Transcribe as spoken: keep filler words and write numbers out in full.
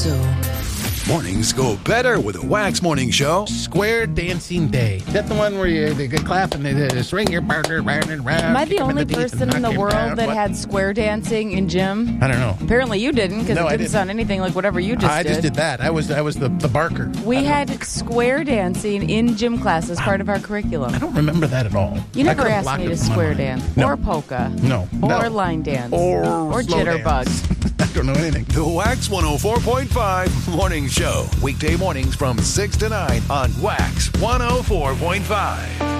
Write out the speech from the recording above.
so. Mornings go better with a Wax Morning Show. Square Dancing Day. Is that the one where you they get clap and they, they swing your partner round and round? Am I the kick 'em only in the teeth person and in the knock him world down? that What? had square dancing in gym? I don't know. Apparently you didn't, because No, it I didn't, didn't. sound anything like whatever you just I did. just did that. I was I was the, the barker. We I don't- had square dancing in gym class as part of our curriculum. I don't remember that at all. You I never could've asked blocked me it to from my square mind. dance, No. or polka, No. or No. line dance, Or, or slow jitterbug. dance. I don't know anything. The Wax one oh four point five Morning Show. Weekday mornings from six to nine on Wax one oh four point five.